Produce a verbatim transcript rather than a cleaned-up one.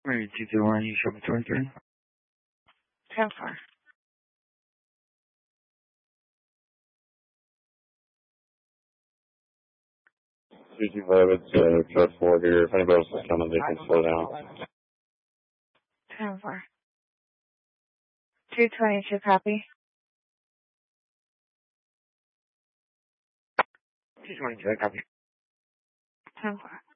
Maybe two two one, you show me twenty-three. ten four. two two five, it's uh, Judge four here. If anybody else is coming, they can slow down. ten four. two twenty-two, copy. two twenty-two, copy. ten four.